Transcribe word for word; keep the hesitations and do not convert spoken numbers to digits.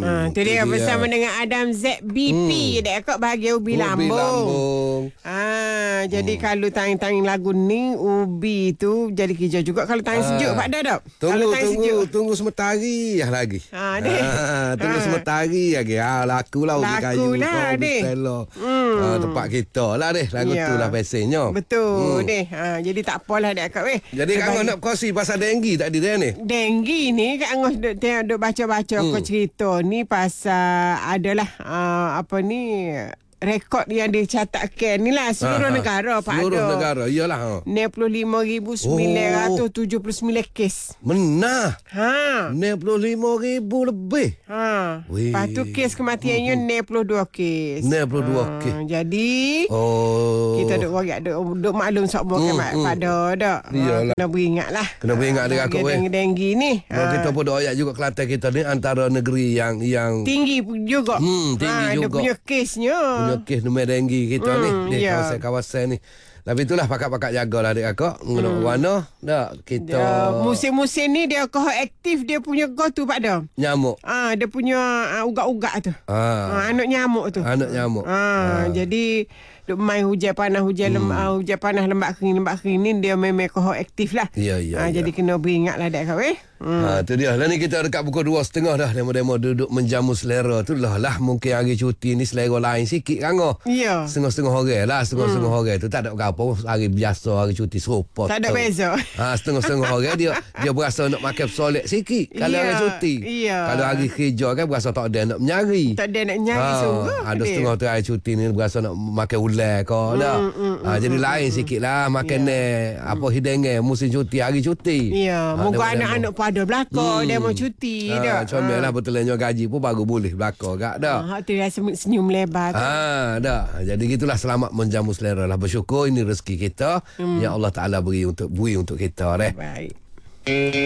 Ha, tu dia, dia bersama dengan Adam Z B P. Hmm. Dek akak bahagia ubi, ubi lambung. lambung. Ha, jadi hmm. kalau tayang-tayang lagu ni ubi tu jadi kerja juga kalau tayang ha. sejuk Pak Dah tak? Tunggu kalau tunggu sejuk. tunggu sementari ya lagi. Ha, dek. Ha, tunggu ha. sementari lagi. Ha, laku lah ubi kayu lah, ubi stella. Hmm. Ha, tempat kita lah deh. Lagu ya. tu lah pesennya. Betul hmm. deh. Ha, jadi tak apalah dek akak weh. Jadi Kak Angah nak kongsi pasal denggi tadi dia ni. Denggi ni Kak Angah duk, duk baca-baca hmm. kau cerita ni pasal adalah uh, apa ni rekod yang dicatatkan ni lah seluruh Aha. negara Pak Seluruh Ado. negara, iyalah. Ha. enam puluh lima ribu sembilan ratus tujuh puluh sembilan kes. Menah. Ha. enam puluh lima ribu lebih. Ha. Wih. Lepas tu kes kematiannya enam puluh dua kes. enam puluh dua ha. kes. Jadi oh. kita duk warak duk, duk maklum sok bukan hmm, Pak Ado dak. Iyalah. Kena beringat lah. Kena beringat ha. dengan aku weh. Denggi ni. Ha. Kita pun doyak juga Kelantan kita ni antara negeri yang yang tinggi juga. Hmm, tinggi ha, juga. Dia punya kesnya. Punya kes nombor denggi kita hmm, ni di yeah. kawasan-kawasan ni. Tapi itulah pakat-pakat jagalah adik kakak. Mengenai hmm. warna dak kita dia, musim-musim ni dia kau aktif dia punya kau tu Pak Dah. Nyamuk. Ah dia punya uh, ugak-ugak tu. Ah ha, anak nyamuk tu. Anak nyamuk. Ah ha. jadi duk main hujan panas hujan hmm. lembak uh, hujan panas lembak kering lembak kering ni dia memang kau aktif lah. Ya ya. Ah ha, ya. jadi kena beringatlah dak kau eh. Hmm. Ha, tu dia. Lah ni kita dekat pukul dua setengah dah. Demo-demo duduk menjamu selera tu lah. Lah mungkin hari cuti ni selera lain sikit kan oh. Ya. Setengah-setengah orang lah. Setengah-setengah hmm. orang tu tak ada apa-apa. Hari biasa, hari cuti serupa. Tak ada beza. Ha, setengah-setengah orang dia dia berasa nak makan solek sikit kalau ya. hari cuti. Ya. Kalau hari kerja kan berasa tak ada nak menyari. Tak ada nak nyari ha, sungguh. Ada setengah tu hari cuti ni berasa nak makan ular ke hmm, dah. Hmm, hmm, ha, jadi hmm, lain hmm. sikit lah makan ya. apa hidangan musim cuti, hari cuti. Ya. Ha, moga anak-anak pada belakang. Hmm. Dia mau cuti ha, dah. Comel lah betulnya gaji pun baru boleh belakang gak dah. Ha, tu rasa senyum lebar tu. Ha, dah. Jadi gitulah selamat menjamu selera lah. Bersyukur ini rezeki kita hmm. yang Allah Taala beri untuk beri untuk kita deh. Baik.